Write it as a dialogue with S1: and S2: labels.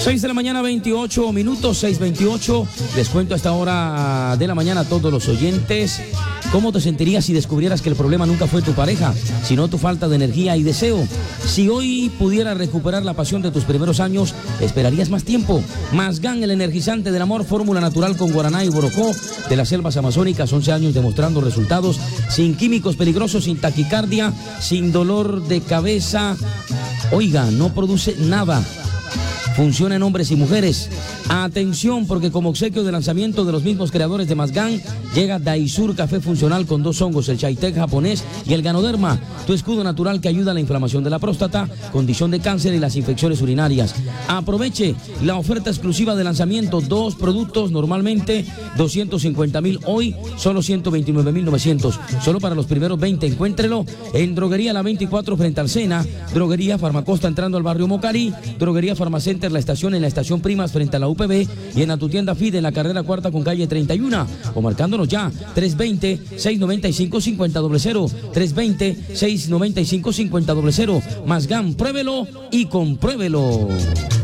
S1: 6 de la mañana, 28 minutos, 6:28. Les cuento a esta hora de la mañana a todos los oyentes. ¿Cómo te sentirías si descubrieras que el problema nunca fue tu pareja, sino tu falta de energía y deseo? Si hoy pudieras recuperar la pasión de tus primeros años, ¿esperarías más tiempo? Mazgán, el energizante del amor, fórmula natural con guaraná y borojó de las selvas amazónicas, 11 años demostrando resultados, sin químicos peligrosos, sin taquicardia, sin dolor de cabeza. Oiga, no produce nada. Funciona en hombres y mujeres. Atención, porque como obsequio de lanzamiento de los mismos creadores de Mazgán, llega Daisur Café Funcional con 2 hongos, el Chaitek japonés y el Ganoderma, tu escudo natural que ayuda a la inflamación de la próstata, condición de cáncer y las infecciones urinarias. Aproveche la oferta exclusiva de lanzamiento, 2 productos, normalmente 250,000, hoy solo 129,900, solo para los primeros 20. Encuéntrelo en Droguería La 24 frente al Sena, Droguería Farmacosta entrando al barrio Mocari, Droguería Farmacenter La Estación en la Estación Primas frente a la UPB y en a tu tienda FIDE en la carrera 4 con calle 31, o marcándonos ya 320-695-5000, 320-695-5000. Mazgán, pruébelo y compruébelo.